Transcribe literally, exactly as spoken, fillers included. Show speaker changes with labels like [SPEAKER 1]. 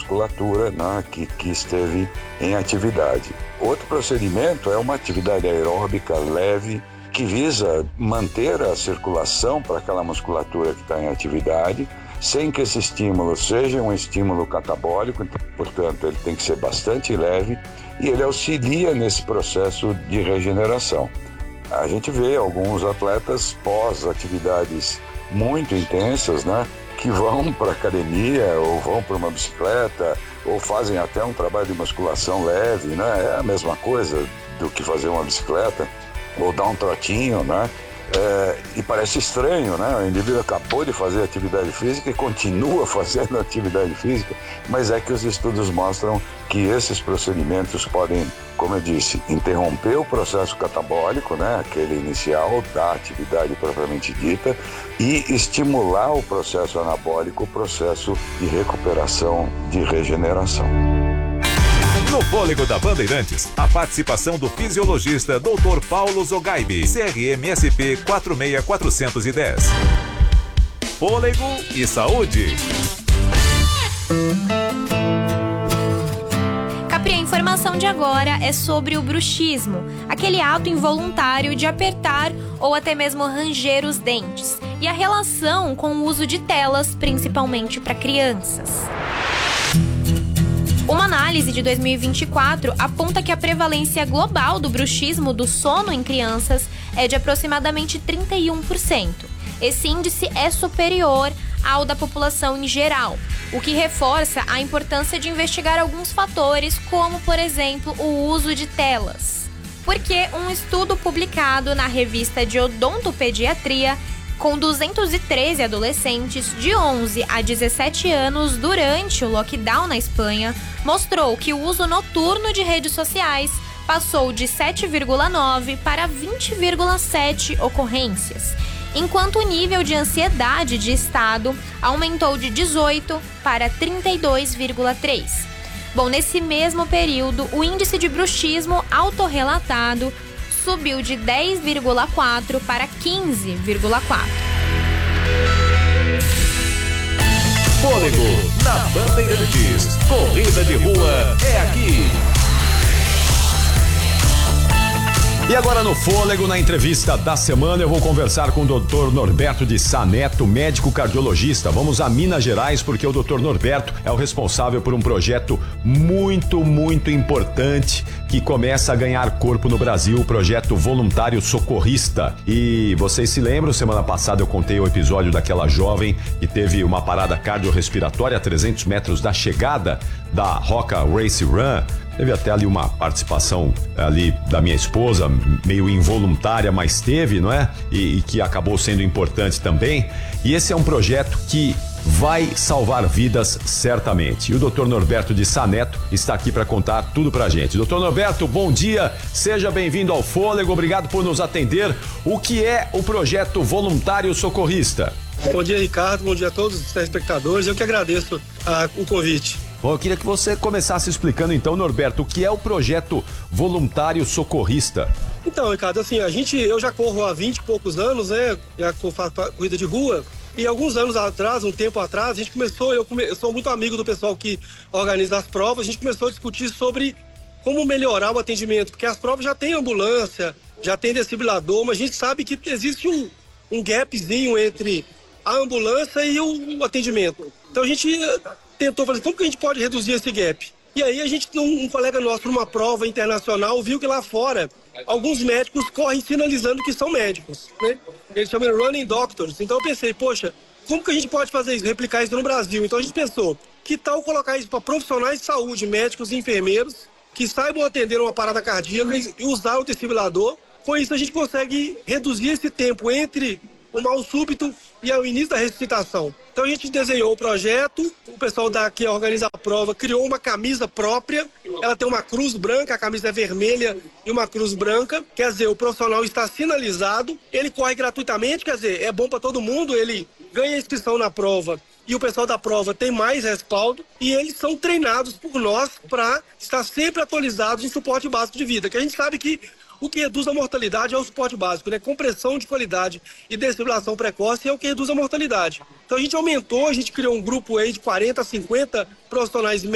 [SPEAKER 1] musculatura, né, que, que esteve em atividade. Outro procedimento é uma atividade aeróbica leve, que visa manter a circulação para aquela musculatura que está em atividade, sem que esse estímulo seja um estímulo catabólico, então, portanto, ele tem que ser bastante leve e ele auxilia nesse processo de regeneração. A gente vê alguns atletas pós-atividades muito intensas, né, que vão para a academia ou vão para uma bicicleta ou fazem até um trabalho de musculação leve, né, é a mesma coisa do que fazer uma bicicleta ou dar um trotinho, né? É, e parece estranho, né? O indivíduo acabou de fazer atividade física e continua fazendo atividade física, mas é que os estudos mostram que esses procedimentos podem, como eu disse, interromper o processo catabólico, né? Aquele inicial da atividade propriamente dita, e estimular o processo anabólico, o processo de recuperação, de regeneração.
[SPEAKER 2] No Fôlego da Bandeirantes, a participação do fisiologista doutor Paulo Zogaibi, C R M S P quatro seis quatro um zero. Fôlego e saúde.
[SPEAKER 3] Capri, a informação de agora é sobre o bruxismo, aquele ato involuntário de apertar ou até mesmo ranger os dentes, e a relação com o uso de telas, principalmente para crianças. Uma análise de dois mil e vinte e quatro aponta que a prevalência global do bruxismo do sono em crianças é de aproximadamente trinta e um por cento. Esse índice é superior ao da população em geral, o que reforça a importância de investigar alguns fatores, como, por exemplo, o uso de telas. Porque um estudo publicado na revista de Odontopediatria com duzentos e treze adolescentes de onze a dezessete anos durante o lockdown na Espanha, mostrou que o uso noturno de redes sociais passou de sete vírgula nove para vinte vírgula sete ocorrências, enquanto o nível de ansiedade de estado aumentou de dezoito para trinta e dois vírgula três. Bom, nesse mesmo período, o índice de bruxismo autorrelatado subiu de dez vírgula quatro para quinze vírgula quatro.
[SPEAKER 2] Fôlego na Bandeirantes. Corrida de rua é aqui. E agora no Fôlego, na entrevista da semana, eu vou conversar com o doutor Norberto de Sá Neto, médico cardiologista. Vamos a Minas Gerais, porque o doutor Norberto é o responsável por um projeto muito, muito importante que começa a ganhar corpo no Brasil, o projeto Voluntário Socorrista. E vocês se lembram, semana passada eu contei o episódio daquela jovem que teve uma parada cardiorrespiratória a trezentos metros da chegada da Roca Race Run. Teve até ali uma participação ali da minha esposa, meio involuntária, mas teve, não é? E, e que acabou sendo importante também. E esse é um projeto que vai salvar vidas certamente. E o doutor Norberto de Sá Neto está aqui para contar tudo pra gente. doutor Norberto, bom dia, seja bem-vindo ao Fôlego, obrigado por nos atender. O que é o projeto Voluntário Socorrista?
[SPEAKER 4] Bom dia, Ricardo, bom dia a todos os telespectadores, eu que agradeço a, o convite.
[SPEAKER 2] Bom, eu queria que você começasse explicando então, Norberto, o que é o projeto Voluntário Socorrista.
[SPEAKER 4] Então, Ricardo, assim, a gente, eu já corro há vinte e poucos anos, né, já faço corrida de rua, e alguns anos atrás, um tempo atrás, a gente começou, eu, come, eu sou muito amigo do pessoal que organiza as provas, a gente começou a discutir sobre como melhorar o atendimento, porque as provas já tem ambulância, já tem desfibrilador, mas a gente sabe que existe um, um gapzinho entre a ambulância e o, o atendimento. Então a gente tentou fazer, como que a gente pode reduzir esse gap? E aí a gente, um, um colega nosso, numa prova internacional, viu que lá fora, alguns médicos correm sinalizando que são médicos, né? Eles chamam de running doctors. Então eu pensei, poxa, como que a gente pode fazer isso, replicar isso no Brasil? Então a gente pensou, que tal colocar isso para profissionais de saúde, médicos e enfermeiros, que saibam atender uma parada cardíaca e usar o desfibrilador. Com isso a gente consegue reduzir esse tempo entre o mal súbito e o início da ressuscitação. Então a gente desenhou o projeto, o pessoal da, que organiza a prova criou uma camisa própria, ela tem uma cruz branca, a camisa é vermelha e uma cruz branca, quer dizer, o profissional está sinalizado, ele corre gratuitamente, quer dizer, é bom para todo mundo, ele ganha inscrição na prova e o pessoal da prova tem mais respaldo e eles são treinados por nós para estar sempre atualizados em suporte básico de vida, que a gente sabe que o que reduz a mortalidade é o suporte básico, né? Compressão de qualidade e desfibrilação precoce é o que reduz a mortalidade. Então a gente aumentou, a gente criou um grupo aí de quarenta a cinquenta profissionais